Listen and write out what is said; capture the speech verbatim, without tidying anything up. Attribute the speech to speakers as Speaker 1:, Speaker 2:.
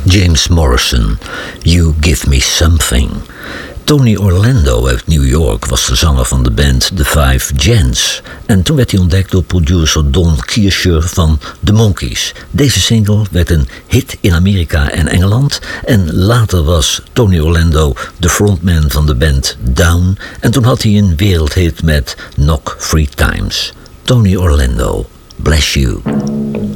Speaker 1: James Morrison, You Give Me Something. Tony Orlando uit New York was de zanger van de band The Five Gents. En toen werd hij ontdekt door producer Don Kirshner van The Monkees. Deze single werd een hit in Amerika en Engeland. En later was Tony Orlando de frontman van de band Down. En toen had hij een wereldhit met Knock Three Times. Tony Orlando, Bless You.